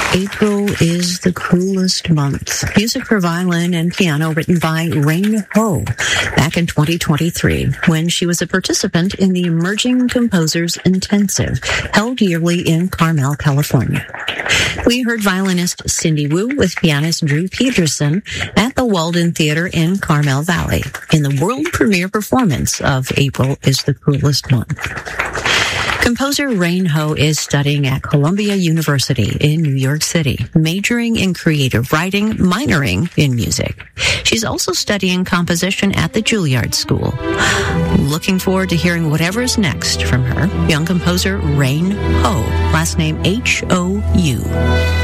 April is the coolest month. Music for violin and piano written by Rain Ho back in 2023 when she was a participant in the Emerging Composers Intensive held yearly in Carmel, California. We heard violinist Cindy Wu with pianist Drew Peterson at the Walden Theater in Carmel Valley in the world premiere performance of April is the Coolest Month. Composer Rain Ho is studying at Columbia University in New York City, majoring in creative writing, minoring in music. She's also studying composition at the Juilliard School. Looking forward to hearing whatever's next from her, young composer Rain Ho, last name H-O-U.